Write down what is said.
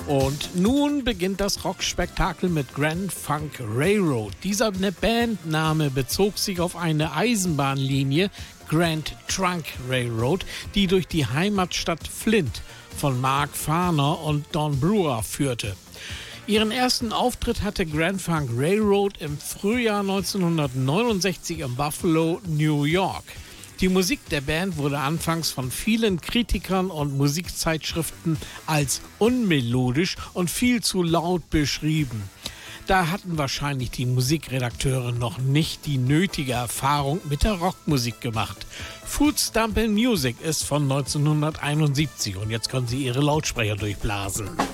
Und nun beginnt das Rockspektakel mit Grand Funk Railroad. Dieser Bandname bezog sich auf eine Eisenbahnlinie, Grand Trunk Railroad, die durch die Heimatstadt Flint von Mark Farner und Don Brewer führte. Ihren ersten Auftritt hatte Grand Funk Railroad im Frühjahr 1969 in Buffalo, New York. Die Musik der Band wurde anfangs von vielen Kritikern und Musikzeitschriften als unmelodisch und viel zu laut beschrieben. Da hatten wahrscheinlich die Musikredakteure noch nicht die nötige Erfahrung mit der Rockmusik gemacht. Food Stompin' Music ist von 1971 und jetzt können Sie Ihre Lautsprecher durchblasen.